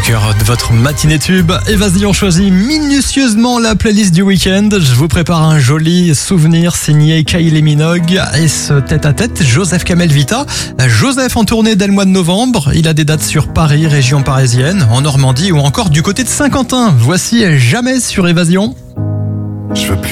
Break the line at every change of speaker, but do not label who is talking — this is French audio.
cœur de votre matinée tube. Évasion choisit minutieusement la playlist du week-end. Je vous prépare un joli souvenir signé Kylie Minogue et ce tête-à-tête Joseph Kamel Vita. Joseph en tournée dès le mois de novembre. Il a des dates sur Paris, région parisienne, en Normandie ou encore du côté de Saint-Quentin. Voici Jamais sur Évasion.
Je veux plus